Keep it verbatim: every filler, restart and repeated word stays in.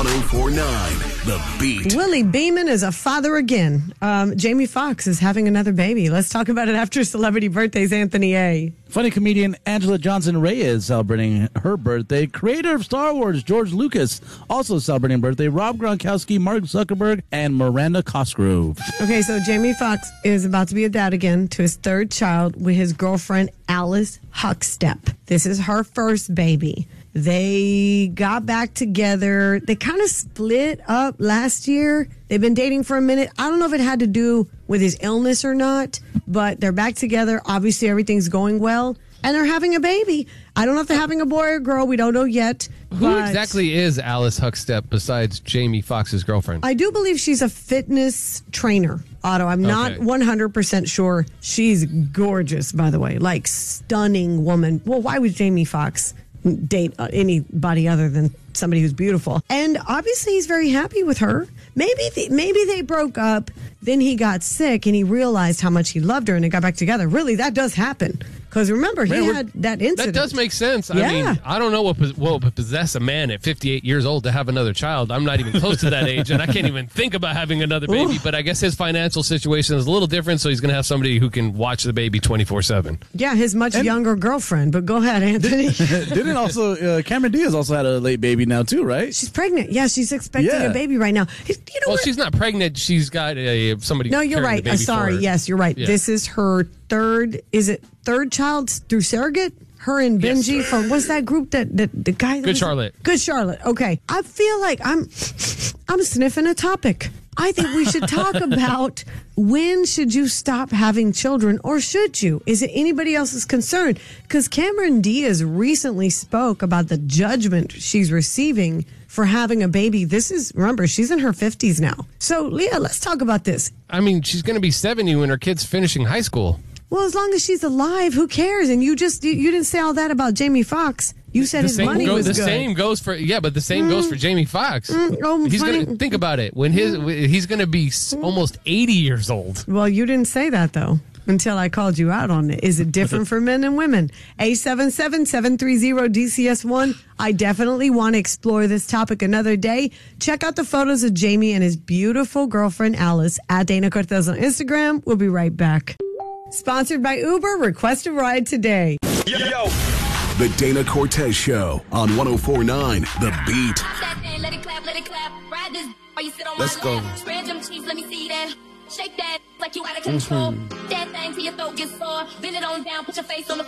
one oh four point nine The Beat. Willie Beeman is a father again. Um, Jamie Foxx is having another baby. Let's talk about it after celebrity birthdays. Anthony A. Funny comedian Angela Johnson Reyes celebrating her birthday. Creator of Star Wars, George Lucas, also celebrating birthday. Rob Gronkowski, Mark Zuckerberg, and Miranda Cosgrove. Okay, so Jamie Foxx is about to be a dad again to his third child with his girlfriend, Alice Huckstep. This is her first baby. They got back together. They kind of split up last year. They've been dating for a minute. I don't know if it had to do with his illness or not, but they're back together. Obviously, everything's going well, and they're having a baby. I don't know if they're having a boy or girl. We don't know yet. Who exactly is Alice Huckstep besides Jamie Foxx's girlfriend? I do believe she's a fitness trainer, Otto. I'm not Okay. one hundred percent sure. She's gorgeous, by the way, like stunning woman. Well, why would Jamie Foxx date anybody other than somebody who's beautiful? And obviously he's very happy with her. Maybe the, maybe they broke up, then he got sick and he realized how much he loved her and they got back together. Really, that does happen. Because remember, he Man, had that incident. That does make sense. Yeah. I mean, I don't know what, pos- what would possess a man at fifty-eight years old to have another child. I'm not even close to that age, and I can't even think about having another baby. Ooh. But I guess his financial situation is a little different, so he's going to have somebody who can watch the baby twenty-four seven. Yeah, his much younger girlfriend. But go ahead, Anthony. Didn't also, uh, Cameron Diaz also had a late baby now too, right? She's pregnant. Yeah, she's expecting Yeah. a baby right now. You know Well, what? she's not pregnant. She's got a, somebody No, you're carrying right. the I'm baby sorry. for her. Yes, you're right. Yeah. This is her third, is it third child through surrogate? Her and Yes. Benji from, what's that group that, that the guy? That Good was- Charlotte. Good Charlotte. Okay. I feel like I'm, I'm sniffing a topic. I think we should talk about when should you stop having children, or should you? Is it anybody else's concern? Because Cameron Diaz recently spoke about the judgment she's receiving for having a baby. This is, remember, she's in her fifties now. So, Leah, let's talk about this. I mean, she's going to be seventy when her kid's finishing high school. Well, as long as she's alive, who cares? And you just, you, you didn't say all that about Jamie Foxx. You said The his same money go- was the good. same goes for yeah, but the same goes for Jamie Foxx. oh, he's funny. gonna think about it when his he's gonna be s- almost eighty years old. Well, you didn't say that, though, until I called you out on it. Is it different for men and women? eight seven seven, seven three zero, D C S one. I definitely want to explore this topic another day. Check out the photos of Jamie and his beautiful girlfriend, Alice, at Dana Cortez on Instagram. We'll be right back. Sponsored by Uber. Request a ride today. Yo, yo. The Dana Cortez Show on one oh four point nine The Beat. Let it clap, let it clap. Ride this while you sit on Let's my go. lap. Spread them cheeks, let me see that. Shake that like you out of control. That thing till your throat gets sore. Bend it on down, put your face on the